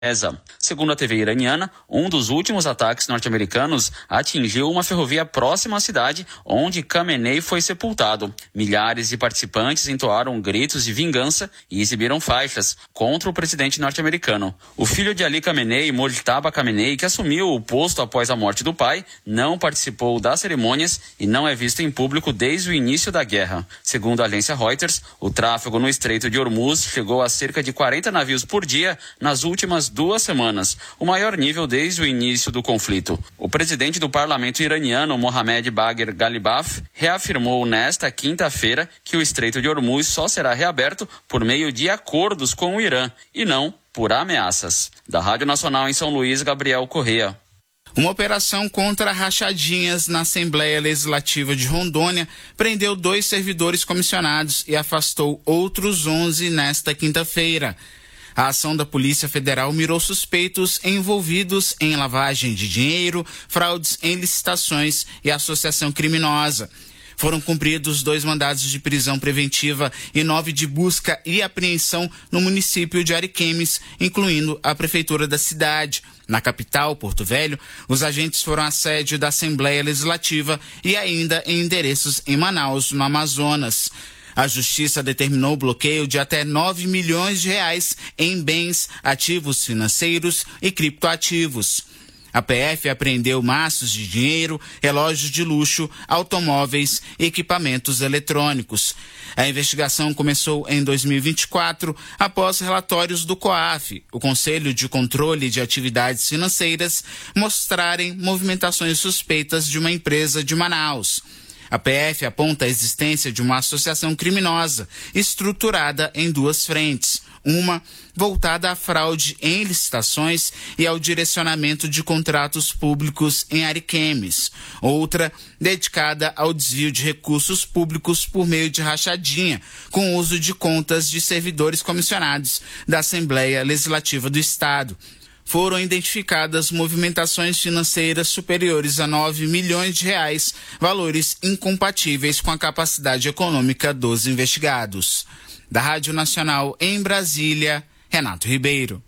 Segundo a TV iraniana, um dos últimos ataques norte-americanos atingiu uma ferrovia próxima à cidade onde Khamenei foi sepultado. Milhares de participantes entoaram gritos de vingança e exibiram faixas contra o presidente norte-americano. O filho de Ali Khamenei, Mojtaba Khamenei, que assumiu o posto após a morte do pai, não participou das cerimônias e não é visto em público desde o início da guerra. Segundo a agência Reuters, o tráfego no Estreito de Hormuz chegou a cerca de 40 navios por dia nas últimas 2 semanas, o maior nível desde o início do conflito. O presidente do parlamento iraniano, Mohammad Bagher Ghalibaf, reafirmou nesta quinta-feira que o Estreito de Hormuz só será reaberto por meio de acordos com o Irã e não por ameaças. Da Rádio Nacional em São Luís, Gabriel Correa. Uma operação contra rachadinhas na Assembleia Legislativa de Rondônia prendeu 2 servidores comissionados e afastou outros 11 nesta quinta-feira. A ação da Polícia Federal mirou suspeitos envolvidos em lavagem de dinheiro, fraudes em licitações e associação criminosa. Foram cumpridos 2 mandados de prisão preventiva e 9 de busca e apreensão no município de Ariquemes, incluindo a prefeitura da cidade. Na capital, Porto Velho, os agentes foram à sede da Assembleia Legislativa e ainda em endereços em Manaus, no Amazonas. A Justiça determinou o bloqueio de até 9 milhões de reais em bens, ativos financeiros e criptoativos. A PF apreendeu maços de dinheiro, relógios de luxo, automóveis e equipamentos eletrônicos. A investigação começou em 2024, após relatórios do COAF, o Conselho de Controle de Atividades Financeiras, mostrarem movimentações suspeitas de uma empresa de Manaus. A PF aponta a existência de uma associação criminosa estruturada em 2 frentes. Uma voltada à fraude em licitações e ao direcionamento de contratos públicos em Ariquemes. Outra dedicada ao desvio de recursos públicos por meio de rachadinha, com uso de contas de servidores comissionados da Assembleia Legislativa do Estado. Foram identificadas movimentações financeiras superiores a 9 milhões de reais, valores incompatíveis com a capacidade econômica dos investigados. Da Rádio Nacional em Brasília, Renato Ribeiro.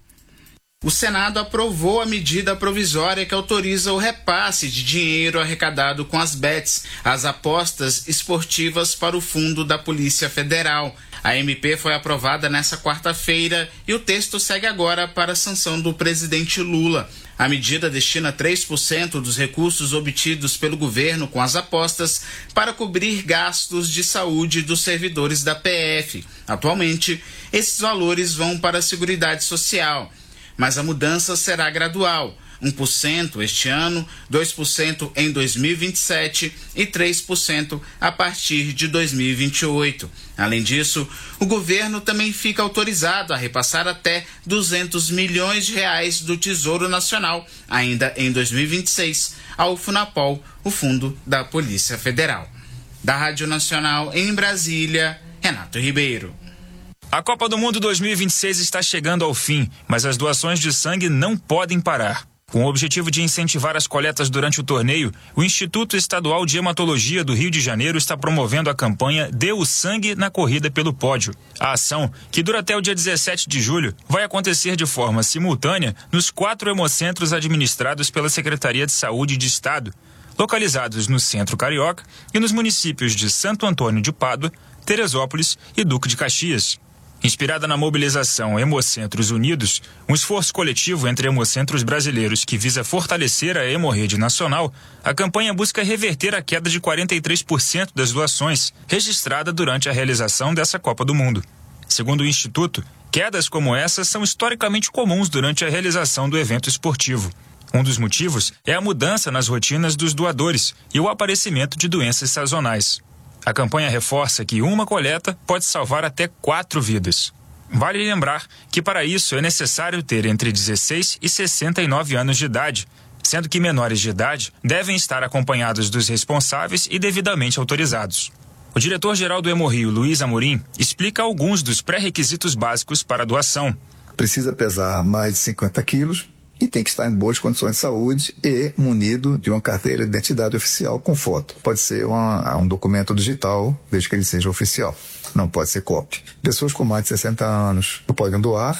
O Senado aprovou a medida provisória que autoriza o repasse de dinheiro arrecadado com as bets, as apostas esportivas, para o fundo da Polícia Federal. A MP foi aprovada nesta quarta-feira e o texto segue agora para a sanção do presidente Lula. A medida destina 3% dos recursos obtidos pelo governo com as apostas para cobrir gastos de saúde dos servidores da PF. Atualmente, esses valores vão para a Seguridade Social, mas a mudança será gradual. 1% este ano, 2% em 2027 e 3% a partir de 2028. Além disso, o governo também fica autorizado a repassar até 200 milhões de reais do Tesouro Nacional, ainda em 2026, ao Funapol, o Fundo da Polícia Federal. Da Rádio Nacional em Brasília, Renato Ribeiro. A Copa do Mundo 2026 está chegando ao fim, mas as doações de sangue não podem parar. Com o objetivo de incentivar as coletas durante o torneio, o Instituto Estadual de Hematologia do Rio de Janeiro está promovendo a campanha Dê o Sangue na Corrida pelo Pódio. A ação, que dura até o dia 17 de julho, vai acontecer de forma simultânea nos 4 hemocentros administrados pela Secretaria de Saúde de Estado, localizados no Centro Carioca e nos municípios de Santo Antônio de Pádua, Teresópolis e Duque de Caxias. Inspirada na mobilização Hemocentros Unidos, um esforço coletivo entre hemocentros brasileiros que visa fortalecer a hemorrede nacional, a campanha busca reverter a queda de 43% das doações registrada durante a realização dessa Copa do Mundo. Segundo o Instituto, quedas como essa são historicamente comuns durante a realização do evento esportivo. Um dos motivos é a mudança nas rotinas dos doadores e o aparecimento de doenças sazonais. A campanha reforça que uma coleta pode salvar até 4 vidas. Vale lembrar que para isso é necessário ter entre 16 e 69 anos de idade, sendo que menores de idade devem estar acompanhados dos responsáveis e devidamente autorizados. O diretor-geral do Hemorrio, Luiz Amorim, explica alguns dos pré-requisitos básicos para a doação. Precisa pesar mais de 50 quilos e tem que estar em boas condições de saúde e munido de uma carteira de identidade oficial com foto. Pode ser um documento digital, desde que ele seja oficial. Não pode ser cópia. Pessoas com mais de 60 anos podem doar,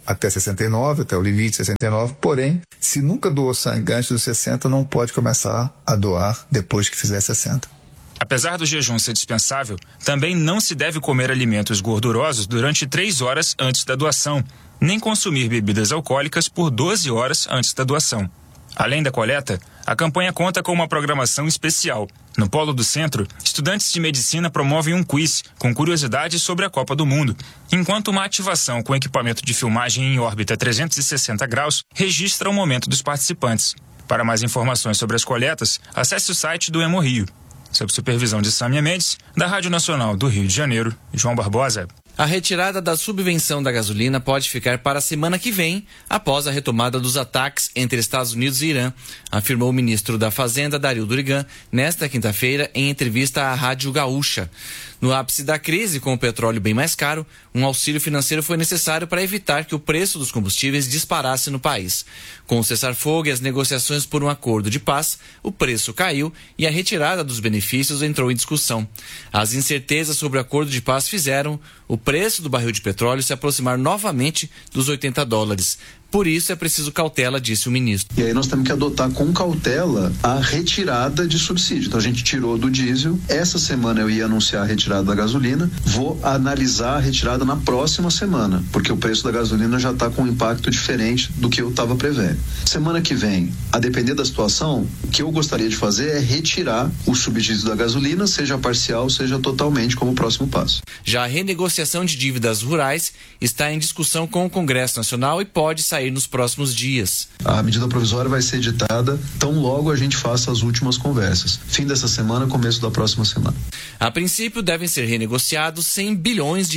até 69, até o limite 69, porém, se nunca doou sangue antes dos 60, não pode começar a doar depois que fizer 60. Apesar do jejum ser dispensável, também não se deve comer alimentos gordurosos durante 3 horas antes da doação, nem consumir bebidas alcoólicas por 12 horas antes da doação. Além da coleta, a campanha conta com uma programação especial. No Polo do Centro, estudantes de medicina promovem um quiz com curiosidades sobre a Copa do Mundo, enquanto uma ativação com equipamento de filmagem em órbita 360 graus registra o momento dos participantes. Para mais informações sobre as coletas, acesse o site do Hemorrio. Sob supervisão de Sâmia Mendes, da Rádio Nacional do Rio de Janeiro, João Barbosa. A retirada da subvenção da gasolina pode ficar para a semana que vem, após a retomada dos ataques entre Estados Unidos e Irã, afirmou o ministro da Fazenda, Dario Durigan, nesta quinta-feira, em entrevista à Rádio Gaúcha. No ápice da crise, com o petróleo bem mais caro, um auxílio financeiro foi necessário para evitar que o preço dos combustíveis disparasse no país. Com o cessar-fogo e as negociações por um acordo de paz, o preço caiu e a retirada dos benefícios entrou em discussão. As incertezas sobre o acordo de paz fizeram o preço do barril de petróleo se aproximar novamente dos $80. Por isso é preciso cautela, disse o ministro. E aí nós temos que adotar com cautela a retirada de subsídio. Então a gente tirou do diesel. Essa semana eu ia anunciar a retirada da gasolina. Vou analisar a retirada na próxima semana, porque o preço da gasolina já está com um impacto diferente do que eu estava prevendo. Semana que vem, a depender da situação, o que eu gostaria de fazer é retirar o subsídio da gasolina, seja parcial, seja totalmente, como próximo passo. Já a renegociação de dívidas rurais está em discussão com o Congresso Nacional e pode sair nos próximos dias. A medida provisória vai ser editada tão logo a gente faça as últimas conversas. Fim dessa semana, começo da próxima semana. A princípio, devem ser renegociados R$100 bilhões.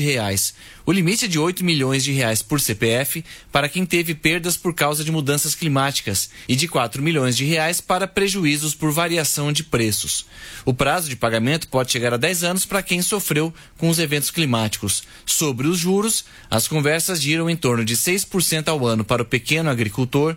O limite é de R$8 milhões por CPF para quem teve perdas por causa de mudanças climáticas e de R$4 milhões para prejuízos por variação de preços. O prazo de pagamento pode chegar a 10 anos para quem sofreu com os eventos climáticos. Sobre os juros, as conversas giram em torno de 6% ao ano para o pequeno agricultor,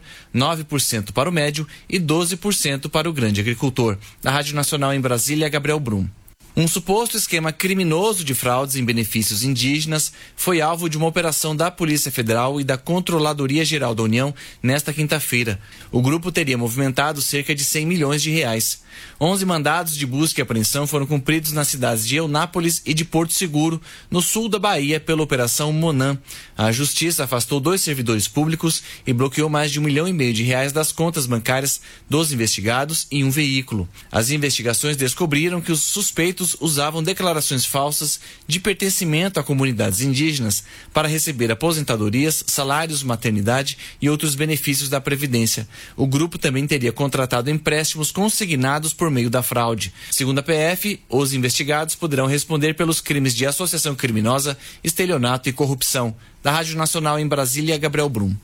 9% para o médio e 12% para o grande agricultor. Da Rádio Nacional em Brasília, Gabriel Brum. Um suposto esquema criminoso de fraudes em benefícios indígenas foi alvo de uma operação da Polícia Federal e da Controladoria Geral da União nesta quinta-feira. O grupo teria movimentado cerca de R$100 milhões. 11 mandados de busca e apreensão foram cumpridos nas cidades de Eunápolis e de Porto Seguro, no sul da Bahia, pela Operação Monan. A Justiça afastou 2 servidores públicos e bloqueou mais de R$1,5 milhão das contas bancárias dos investigados e um veículo. As investigações descobriram que os suspeitos usavam declarações falsas de pertencimento a comunidades indígenas para receber aposentadorias, salários, maternidade e outros benefícios da Previdência. O grupo também teria contratado empréstimos consignados por meio da fraude. Segundo a PF, os investigados poderão responder pelos crimes de associação criminosa, estelionato e corrupção. Da Rádio Nacional em Brasília, Gabriel Brum.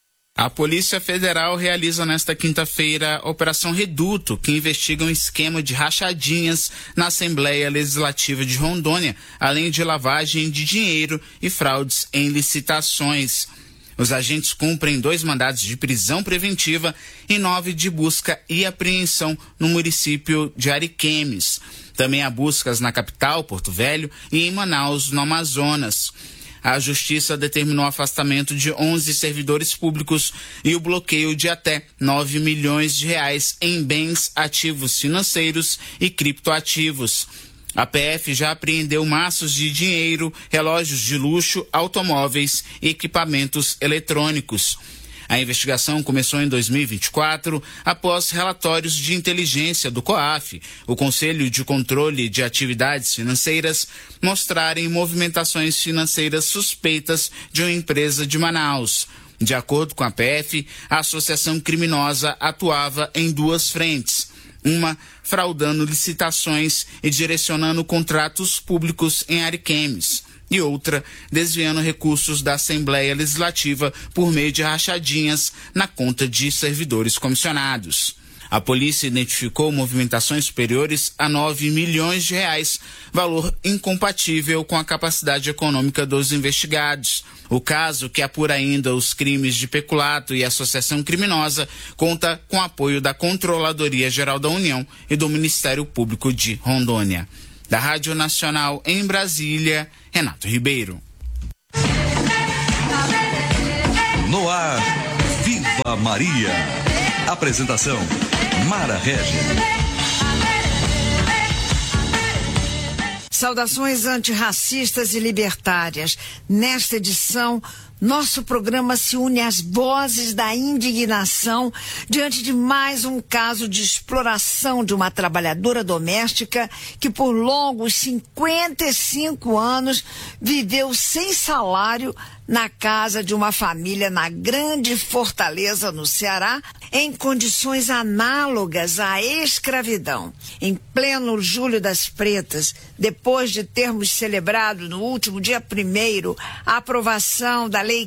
A Polícia Federal realiza nesta quinta-feira a Operação Reduto, que investiga um esquema de rachadinhas na Assembleia Legislativa de Rondônia, além de lavagem de dinheiro e fraudes em licitações. Os agentes cumprem 2 mandados de prisão preventiva e 9 de busca e apreensão no município de Ariquemes. Também há buscas na capital, Porto Velho, e em Manaus, no Amazonas. A Justiça determinou o afastamento de 11 servidores públicos e o bloqueio de até R$9 milhões em bens ativos financeiros e criptoativos. A PF já apreendeu maços de dinheiro, relógios de luxo, automóveis e equipamentos eletrônicos. A investigação começou em 2024, após relatórios de inteligência do COAF, o Conselho de Controle de Atividades Financeiras, mostrarem movimentações financeiras suspeitas de uma empresa de Manaus. De acordo com a PF, a associação criminosa atuava em 2 frentes. Uma, fraudando licitações e direcionando contratos públicos em Ariquemes. E outra, desviando recursos da Assembleia Legislativa por meio de rachadinhas na conta de servidores comissionados. A polícia identificou movimentações superiores a R$9 milhões, valor incompatível com a capacidade econômica dos investigados. O caso, que apura ainda os crimes de peculato e associação criminosa, conta com apoio da Controladoria Geral da União e do Ministério Público de Rondônia. Da Rádio Nacional em Brasília, Renato Ribeiro. No ar, Viva Maria. Apresentação, Mara Regis. Saudações antirracistas e libertárias. Nesta edição, nosso programa se une às vozes da indignação diante de mais um caso de exploração de uma trabalhadora doméstica que por longos 55 anos viveu sem salário na casa de uma família na Grande Fortaleza, no Ceará, em condições análogas à escravidão. Em pleno Julho das Pretas, depois de termos celebrado no último dia 1º a aprovação da Lei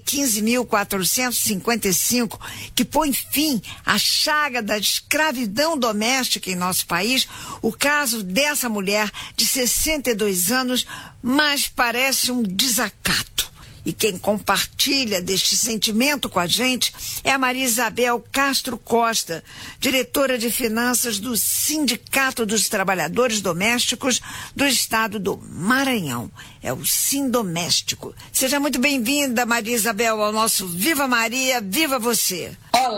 15.455, que põe fim à chaga da escravidão doméstica em nosso país, o caso dessa mulher de 62 anos mais parece um desacato. E quem compartilha deste sentimento com a gente é a Maria Isabel Castro Costa, diretora de finanças do Sindicato dos Trabalhadores Domésticos do Estado do Maranhão. É o Sindoméstico. Seja muito bem-vinda, Maria Isabel, ao nosso Viva Maria, Viva Você!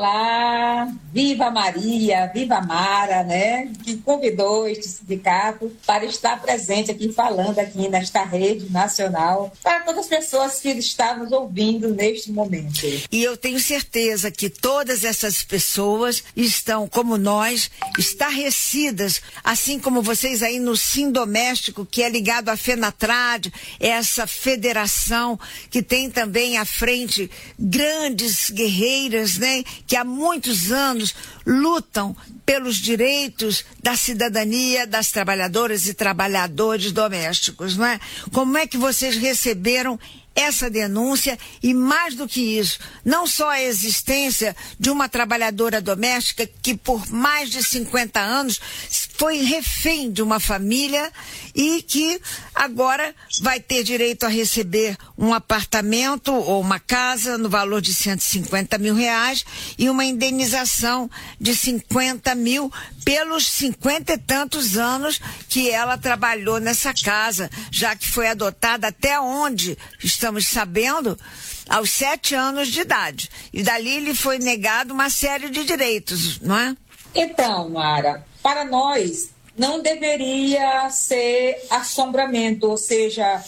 Olá, Viva Maria, Viva Mara, né? Que convidou este sindicato para estar presente aqui, falando aqui nesta rede nacional, para todas as pessoas que estão nos ouvindo neste momento. E eu tenho certeza que todas essas pessoas estão, como nós, estarrecidas, assim como vocês aí no Sindoméstico, que é ligado à FENATRAD, essa federação que tem também à frente grandes guerreiras, né? Que há muitos anos lutam pelos direitos da cidadania das trabalhadoras e trabalhadores domésticos, não é? Como é que vocês receberam essa denúncia e, mais do que isso, não só a existência de uma trabalhadora doméstica que por mais de 50 anos foi refém de uma família e que agora vai ter direito a receber um apartamento ou uma casa no valor de R$150 mil e uma indenização de 50 mil pelos 50 e tantos anos que ela trabalhou nessa casa, já que foi adotada até onde estamos sabendo, aos 7 anos de idade. E dali lhe foi negado uma série de direitos, não é? Então, Mara, para nós não deveria ser assombramento, ou seja,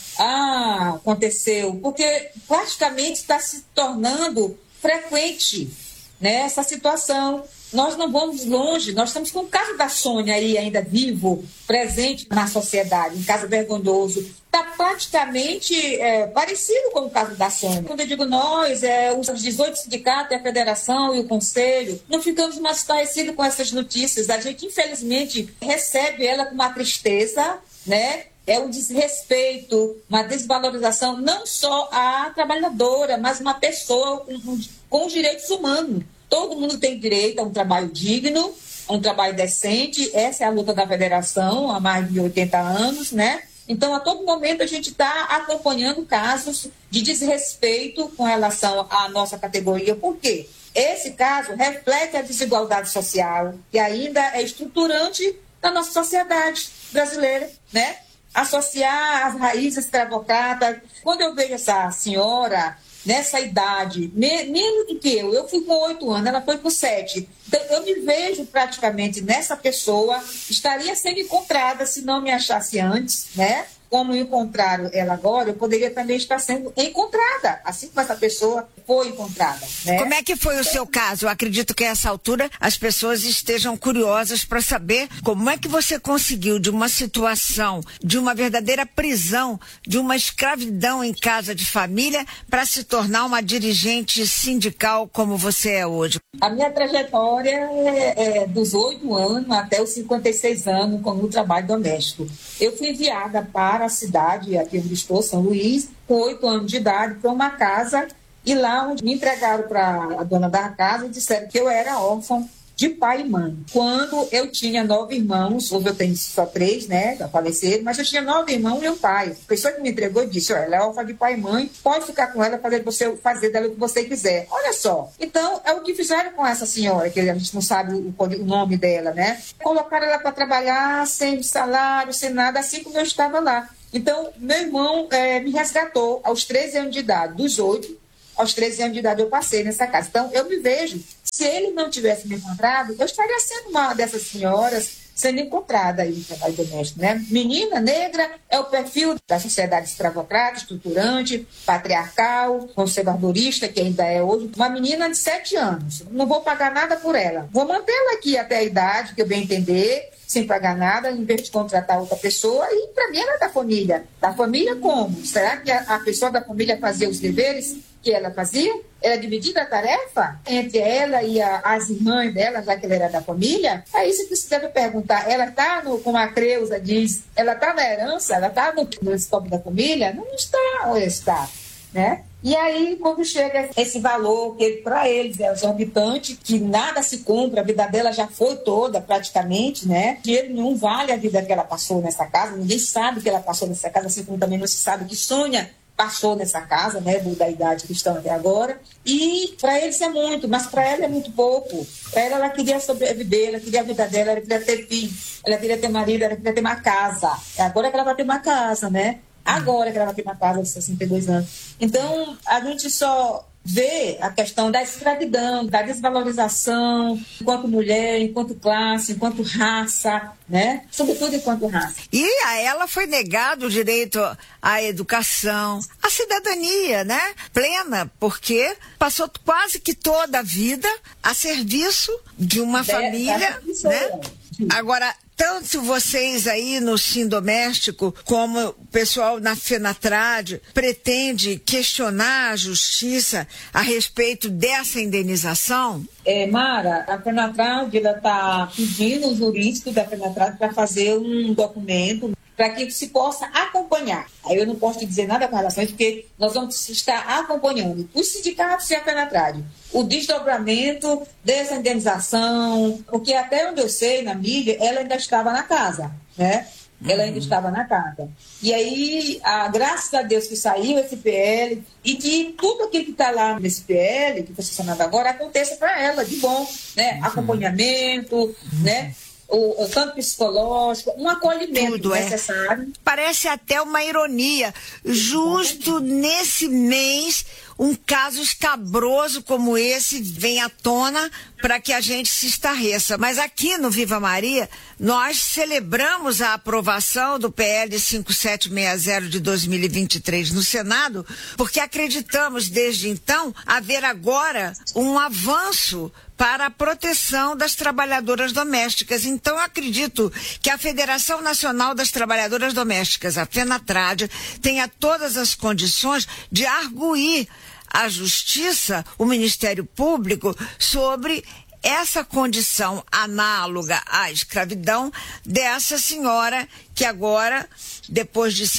aconteceu, porque praticamente está se tornando frequente, né, essa situação. Nós não vamos longe, nós estamos com o caso da Sônia aí ainda vivo, presente na sociedade, um caso vergonhoso. Está praticamente parecido com o caso da Sônia. Quando eu digo nós, os 18 sindicatos, a federação e o conselho, não ficamos mais estarrecidos com essas notícias. A gente, infelizmente, recebe ela com uma tristeza, né? É um desrespeito, uma desvalorização, não só à trabalhadora, mas uma pessoa com os direitos humanos. Todo mundo tem direito a um trabalho digno, a um trabalho decente. Essa é a luta da federação há mais de 80 anos, né? Então, a todo momento, a gente está acompanhando casos de desrespeito com relação à nossa categoria. Por quê? Esse caso reflete a desigualdade social que ainda é estruturante da nossa sociedade brasileira, né? Associar as raízes escravocratas. Quando eu vejo essa senhora nessa idade, menos do que eu fui com 8 anos, ela foi com 7. Então, eu me vejo praticamente nessa pessoa, estaria sendo encontrada se não me achasse antes, né? Como encontraram ela agora, eu poderia também estar sendo encontrada, assim como essa pessoa foi encontrada, né? Como é que foi o seu caso? Eu acredito que a essa altura as pessoas estejam curiosas para saber como é que você conseguiu, de uma situação, de uma verdadeira prisão, de uma escravidão em casa de família, para se tornar uma dirigente sindical como você é hoje. A minha trajetória é dos 8 anos até os 56 anos como trabalho doméstico. Eu fui enviada para a cidade, aqui onde estou, São Luís, com 8 anos de idade, para uma casa, e lá onde me entregaram para a dona da casa e disseram que eu era órfã de pai e mãe. Quando eu tinha 9 irmãos, hoje eu tenho só 3, né, já faleceram, mas eu tinha 9 irmãos e meu pai. A pessoa que me entregou disse, ela é órfã de pai e mãe, pode ficar com ela, fazer dela o que você quiser. Olha só, então é o que fizeram com essa senhora, que a gente não sabe o nome dela, né? Colocaram ela para trabalhar sem salário, sem nada, assim como eu estava lá. Então, meu irmão me resgatou aos 13 anos de idade, dos 8, aos 13 anos de idade eu passei nessa casa. Então, eu me vejo, se ele não tivesse me encontrado, eu estaria sendo uma dessas senhoras sendo encontrada aí no trabalho doméstico, né? Menina negra é o perfil da sociedade escravocrata, estruturante, patriarcal, conservadorista, que ainda é hoje. Uma menina de 7 anos, não vou pagar nada por ela. Vou mantê-la aqui até a idade que eu bem entender, sem pagar nada, em vez de contratar outra pessoa, e para mim ela é da família. Da família como? Será que a pessoa da família fazia os deveres que ela fazia? Era dividida a tarefa entre ela e as irmãs dela, já que ela era da família? É isso que você deve perguntar. Ela está, como a Creuza diz, ela está na herança, ela está no escopo da família? Não está, ou está, né? E aí, quando chega esse valor, que para eles é exorbitante, que nada se cumpre, a vida dela já foi toda, praticamente, né? Dinheiro nenhum vale a vida que ela passou nessa casa, ninguém sabe que ela passou nessa casa, assim como também não se sabe que Sônia passou nessa casa, né, da idade que estão até agora, e para eles é muito, mas para ela é muito pouco. Para ela queria sobreviver, ela queria a vida dela, ela queria ter filho, ela queria ter marido, ela queria ter uma casa. Agora que ela vai ter uma casa, né? Agora que ela vai ter uma casa de 62 anos. Então, a gente só vê a questão da escravidão, da desvalorização enquanto mulher, enquanto classe, enquanto raça, né? Sobretudo enquanto raça. E a ela foi negado o direito à educação, à cidadania, né? Plena, porque passou quase que toda a vida a serviço de uma família, né? Agora, tanto vocês aí no Sim Doméstico, como o pessoal na FENATRAD, pretende questionar a justiça a respeito dessa indenização? Mara, a FENATRAD está pedindo os jurídicos da FENATRAD para fazer um documento para que se possa acompanhar. Aí eu não posso te dizer nada com relação a isso, porque nós vamos estar acompanhando os sindicatos e a FENATRAD, o desdobramento dessa indenização, porque até onde eu sei, na mídia, ela ainda estava na casa, né? Ela ainda estava na casa. E aí, graças a Deus que saiu esse PL e que tudo aquilo que está lá nesse PL, que foi sancionado agora, aconteça para ela, de bom, né? Acompanhamento, né? O tanto psicológico, um acolhimento tudo necessário. Parece até uma ironia. Justo nesse mês, um caso escabroso como esse vem à tona para que a gente se estarreça. Mas aqui no Viva Maria, nós celebramos a aprovação do PL 5760 de 2023 no Senado, porque acreditamos desde então haver agora um avanço para a proteção das trabalhadoras domésticas. Então, eu acredito que a Federação Nacional das Trabalhadoras Domésticas, a FENATRAD, tenha todas as condições de arguir à Justiça, o Ministério Público, sobre essa condição análoga à escravidão dessa senhora que agora, depois de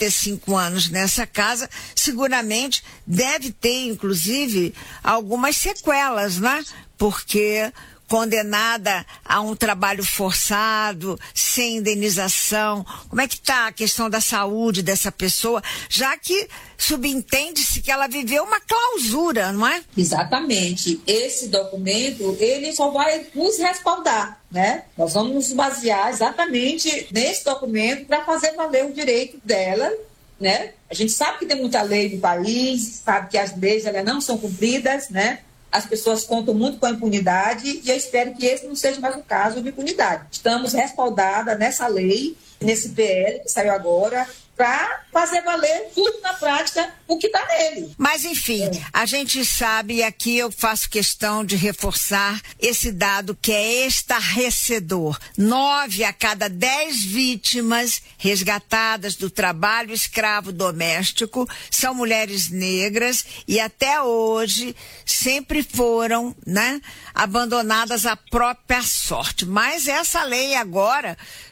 55 anos nessa casa, seguramente deve ter, inclusive, algumas sequelas, né? Porque condenada a um trabalho forçado, sem indenização. Como é que está a questão da saúde dessa pessoa? Já que subentende-se que ela viveu uma clausura, não é? Exatamente. Esse documento, ele só vai nos respaldar, né? Nós vamos nos basear exatamente nesse documento para fazer valer o direito dela, né? A gente sabe que tem muita lei no país, sabe que as leis elas não são cumpridas, né? As pessoas contam muito com a impunidade e eu espero que esse não seja mais um caso de impunidade. Estamos respaldadas nessa lei, nesse PL que saiu agora, para fazer valer tudo na prática o que está nele. Mas, enfim, a gente sabe, e aqui eu faço questão de reforçar esse dado que é estarrecedor. 9 a cada 10 vítimas resgatadas do trabalho escravo doméstico são mulheres negras e até hoje sempre foram, né, abandonadas à própria sorte. Mas essa lei agora,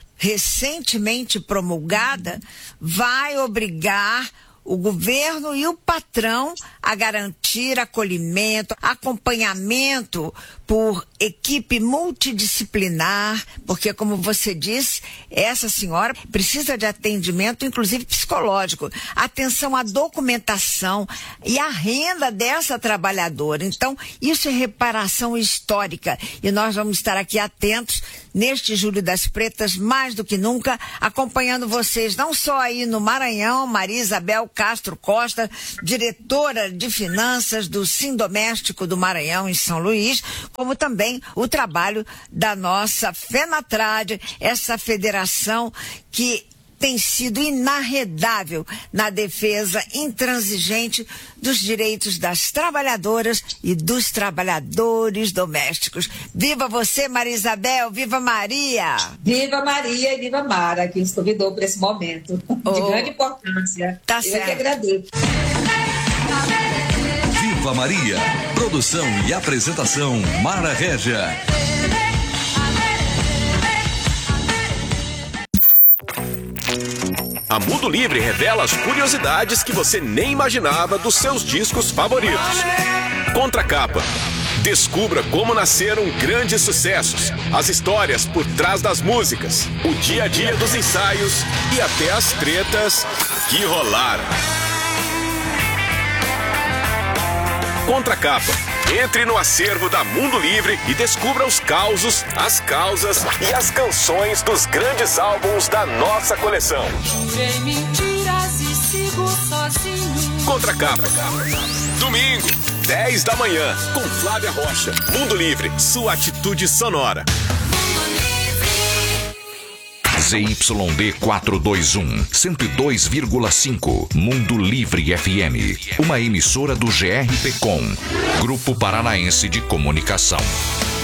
recentemente promulgada, vai obrigar o governo e o patrão a garantir acolhimento, acompanhamento por equipe multidisciplinar, porque, como você disse, essa senhora precisa de atendimento, inclusive psicológico, atenção à documentação e à renda dessa trabalhadora. Então, isso é reparação histórica e nós vamos estar aqui atentos neste Julho das Pretas, mais do que nunca, acompanhando vocês, não só aí no Maranhão, Maria Isabel, Castro Costa, diretora de finanças do Sindoméstico do Maranhão, em São Luís, como também o trabalho da nossa FENATRAD, essa federação que tem sido inarredável na defesa intransigente dos direitos das trabalhadoras e dos trabalhadores domésticos. Viva você, Maria Isabel! Viva Maria! Viva Maria e viva Mara, que nos convidou para esse momento de grande importância. Tá Eu certo. que agradeço. Viva Maria. Produção e apresentação Mara Régia. A Mundo Livre revela as curiosidades que você nem imaginava dos seus discos favoritos. Contracapa. Descubra como nasceram grandes sucessos, as histórias por trás das músicas, o dia a dia dos ensaios e até as tretas que rolaram. Contracapa. Entre no acervo da Mundo Livre e descubra os causos, as causas e as canções dos grandes álbuns da nossa coleção. Contracapa. Domingo, 10 da manhã, com Flávia Rocha. Mundo Livre, sua atitude sonora. ZYD 421, 102,5, Mundo Livre FM. Uma emissora do GRPcom, Grupo Paranaense de Comunicação.